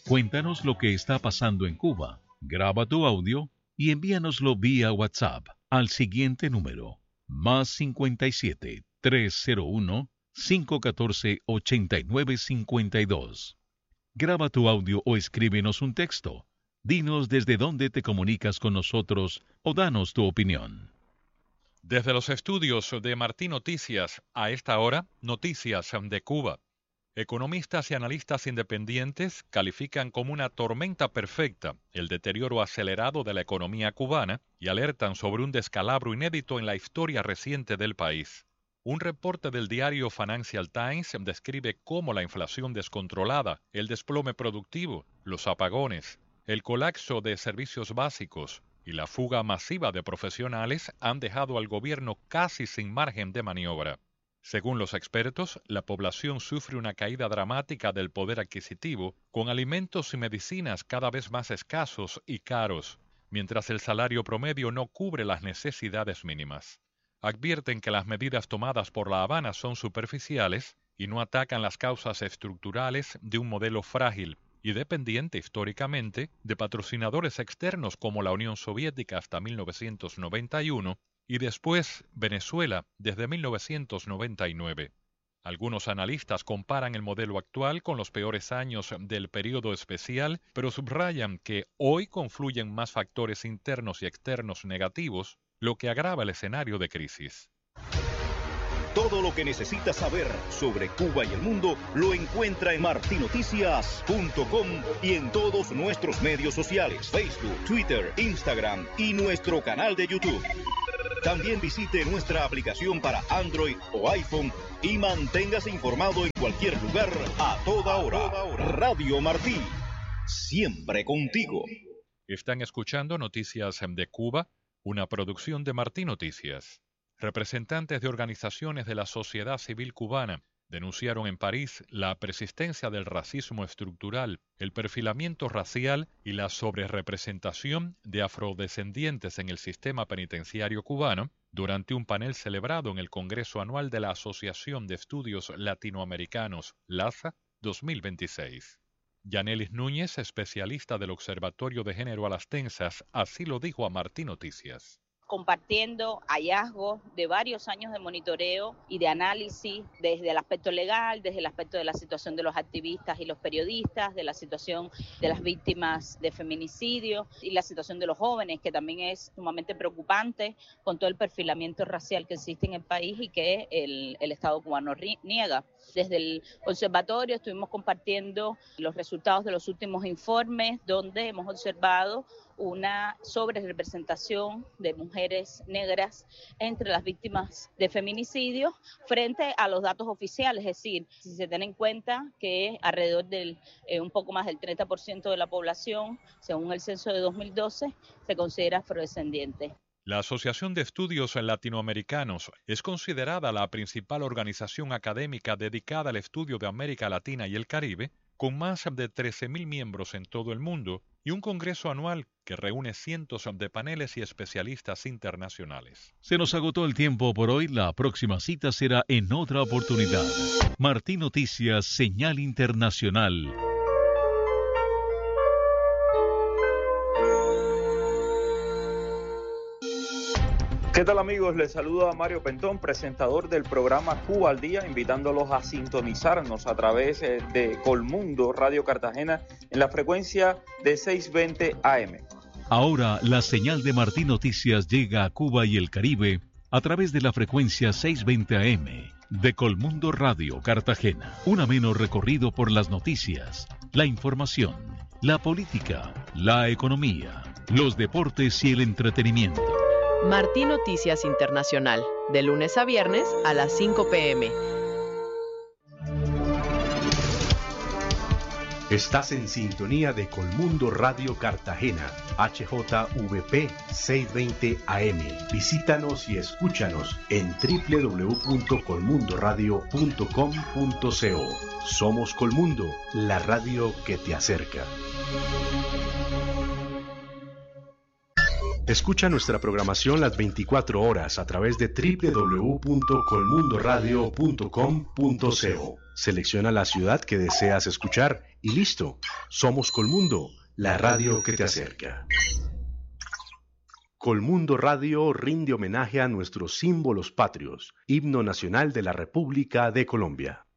Cuéntanos lo que está pasando en Cuba. Graba tu audio y envíanoslo vía WhatsApp al siguiente número: más 57 301 514 8952. Graba tu audio o escríbenos un texto. Dinos desde dónde te comunicas con nosotros o danos tu opinión. Desde los estudios de Martín Noticias, a esta hora, noticias de Cuba. Economistas y analistas independientes califican como una tormenta perfecta el deterioro acelerado de la economía cubana y alertan sobre un descalabro inédito en la historia reciente del país. Un reporte del diario Financial Times describe cómo la inflación descontrolada, el desplome productivo, los apagones, el colapso de servicios básicos y la fuga masiva de profesionales han dejado al gobierno casi sin margen de maniobra. Según los expertos, la población sufre una caída dramática del poder adquisitivo, con alimentos y medicinas cada vez más escasos y caros, mientras el salario promedio no cubre las necesidades mínimas. Advierten que las medidas tomadas por La Habana son superficiales y no atacan las causas estructurales de un modelo frágil y dependiente históricamente de patrocinadores externos como la Unión Soviética hasta 1991 y después Venezuela desde 1999. Algunos analistas comparan el modelo actual con los peores años del periodo especial, pero subrayan que hoy confluyen más factores internos y externos negativos, lo que agrava el escenario de crisis. Todo lo que necesita saber sobre Cuba y el mundo lo encuentra en martinoticias.com y en todos nuestros medios sociales: Facebook, Twitter, Instagram y nuestro canal de YouTube. También visite nuestra aplicación para Android o iPhone y manténgase informado en cualquier lugar, a toda hora. Radio Martí, siempre contigo. Están escuchando Noticias de Cuba, una producción de Martín Noticias. Representantes de organizaciones de la sociedad civil cubana denunciaron en París la persistencia del racismo estructural, el perfilamiento racial y la sobrerepresentación de afrodescendientes en el sistema penitenciario cubano durante un panel celebrado en el Congreso Anual de la Asociación de Estudios Latinoamericanos, LASA, 2026. Yanelis Núñez, especialista del Observatorio de Género a las Tensas, así lo dijo a Martín Noticias. Compartiendo hallazgos de varios años de monitoreo y de análisis desde el aspecto legal, desde el aspecto de la situación de los activistas y los periodistas, de la situación de las víctimas de feminicidio y la situación de los jóvenes, que también es sumamente preocupante con todo el perfilamiento racial que existe en el país y que el Estado cubano niega. Desde el observatorio estuvimos compartiendo los resultados de los últimos informes, donde hemos observado una sobrerepresentación de mujeres negras entre las víctimas de feminicidio frente a los datos oficiales. Es decir, si se tiene en cuenta que alrededor del un poco más del 30% de la población, según el censo de 2012, se considera afrodescendiente. La Asociación de Estudios Latinoamericanos es considerada la principal organización académica dedicada al estudio de América Latina y el Caribe, con más de 13.000 miembros en todo el mundo y un congreso anual que reúne cientos de paneles y especialistas internacionales. Se nos agotó el tiempo por hoy. La próxima cita será en otra oportunidad. Martín Noticias, señal internacional. ¿Qué tal, amigos? Les saluda Mario Pentón, presentador del programa Cuba al Día, invitándolos a sintonizarnos a través de Colmundo Radio Cartagena en la frecuencia de 620 AM. Ahora la señal de Martín Noticias llega a Cuba y el Caribe a través de la frecuencia 620 AM de Colmundo Radio Cartagena. Un ameno recorrido por las noticias, la información, la política, la economía, los deportes y el entretenimiento. Martín Noticias Internacional, de lunes a viernes a las 5 p.m. Estás en sintonía de Colmundo Radio Cartagena, HJVP 620 AM. Visítanos y escúchanos en www.colmundoradio.com.co. Somos Colmundo, la radio que te acerca. Escucha nuestra programación las 24 horas a través de www.colmundoradio.com.co. Selecciona la ciudad que deseas escuchar y listo. Somos Colmundo, la radio que te acerca. Colmundo Radio rinde homenaje a nuestros símbolos patrios, himno nacional de la República de Colombia.